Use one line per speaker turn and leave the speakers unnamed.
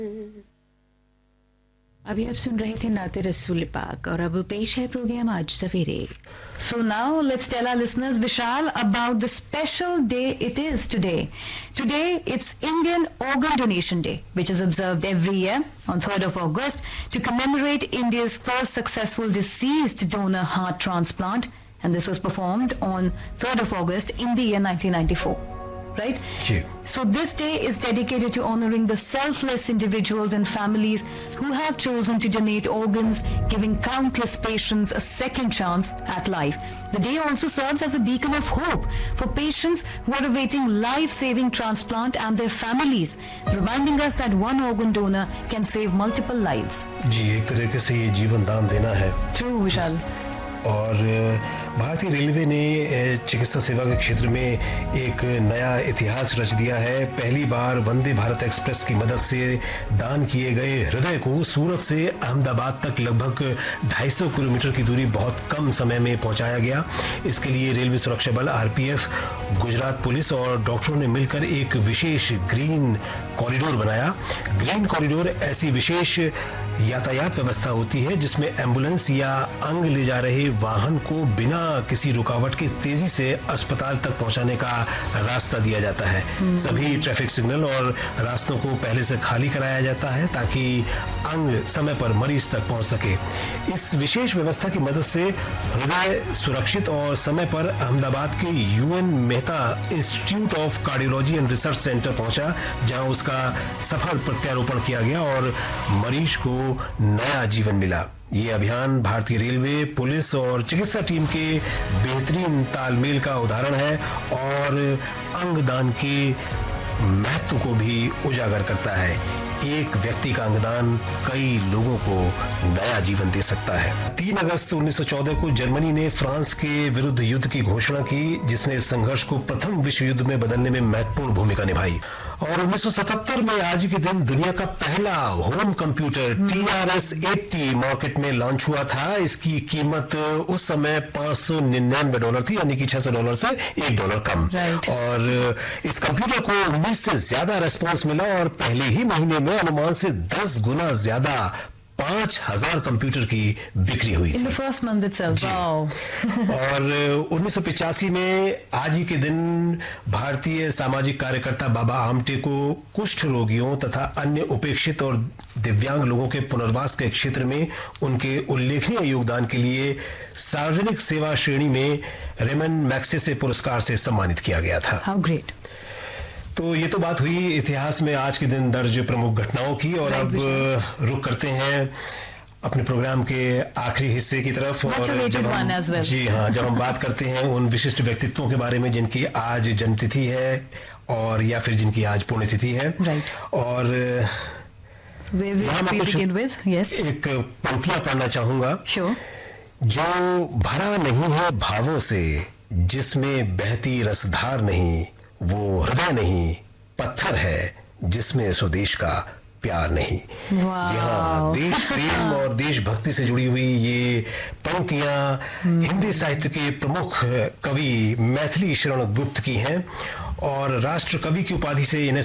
अभी आप सुन रहे थे नाते रसूल पाक और अब पेश है प्रोग्राम आज सवेरे. So now let's tell our listeners, Vishal, about the special day it is today. Today it's Indian Organ Donation Day, which is observed every year on 3rd of August to commemorate India's first successful deceased donor heart transplant, and this was performed on 3rd of August in the year 1994. Right?
Yeah.
So this day is dedicated to honoring the selfless individuals and families who have chosen to donate organs, giving countless patients a second chance at life. The day also serves as a beacon of hope for patients who are awaiting life-saving transplant and their families, reminding us that one organ donor can save multiple lives.
जी, एक तरीके से ये जीवन दान देना है.
True, Vishal.
और भारतीय रेलवे ने चिकित्सा सेवा के क्षेत्र में एक नया इतिहास रच दिया है. पहली बार वंदे भारत एक्सप्रेस की मदद से दान किए गए हृदय को सूरत से अहमदाबाद तक लगभग 250 किलोमीटर की दूरी बहुत कम समय में पहुंचाया गया. इसके लिए रेलवे सुरक्षा बल आरपीएफ, गुजरात पुलिस और डॉक्टरों ने मिलकर एक विशेष ग्रीन कॉरिडोर बनाया. ग्रीन कॉरिडोर ऐसी विशेष यातायात व्यवस्था होती है जिसमें एम्बुलेंस या अंग ले जा रहे वाहन को बिना किसी रुकावट के तेजी से अस्पताल तक पहुंचाने का रास्ता दिया जाता है. सभी ट्रैफिक सिग्नल और रास्तों को पहले से खाली कराया जाता है ताकि अंग समय पर मरीज तक पहुंच सके. इस विशेष व्यवस्था की मदद से हृदय सुरक्षित और समय पर अहमदाबाद के UN Mehta institute of cardiology and research centre पहुंचा, जहां उसका सफल प्रत्यारोपण किया गया और मरीज को नया जीवन मिला. ये अभियान भारतीय रेलवे, पुलिस और चिकित्सा टीम के बेहतरीन तालमेल का उदाहरण है और अंगदान के महत्व को भी उजागर करता है. एक व्यक्ति का अंगदान कई लोगों को नया जीवन दे सकता है. 3 अगस्त 1914 को जर्मनी ने फ्रांस के विरुद्ध युद्ध की घोषणा की, जिसने इस संघर्ष को प्रथम विश्व युद्ध में बदलने में महत्वपूर्ण भूमिका निभाई. और 1977 में आज के दिन दुनिया का पहला होम कंप्यूटर TRS-80 मार्केट में लॉन्च हुआ था. इसकी कीमत उस समय $599 थी, यानी कि $600 से $1 कम. और इस कंप्यूटर को 19 से ज्यादा रेस्पॉन्स मिला और पहले ही महीने में अनुमान से 10 गुना ज्यादा 5,000 कंप्यूटर की बिक्री हुई.
In the first month itself. Wow.
और 1985 में आज ही के दिन भारतीय सामाजिक कार्यकर्ता बाबा आमटे को कुष्ठ रोगियों तथा अन्य उपेक्षित और दिव्यांग लोगों के पुनर्वास के क्षेत्र में उनके उल्लेखनीय योगदान के लिए सार्वजनिक सेवा श्रेणी में रेमन मैग्सेसे पुरस्कार से सम्मानित किया गया था.
How great.
तो ये तो बात हुई इतिहास में आज के दिन दर्ज प्रमुख घटनाओं की. और अब रुक करते हैं अपने प्रोग्राम के आखिरी हिस्से की तरफ. और जी हाँ, जब हम बात करते हैं उन विशिष्ट व्यक्तित्वों के बारे में जिनकी आज जन्मतिथि है और या फिर जिनकी आज पुण्यतिथि है. और एक पंक्तियां पढ़ना चाहूंगा. जो भरा नहीं है भावों से, जिसमें बहती रसधार नहीं, वो हृदय नहीं पत्थर है, जिसमें स्वदेश का प्यार नहीं. यहाँ देश प्रेम और देशभक्ति से जुड़ी हुई ये पंक्तियां हिंदी साहित्य के प्रमुख कवि मैथिली शरण गुप्त की हैं और राष्ट्र कवि की उपाधि से इन्हें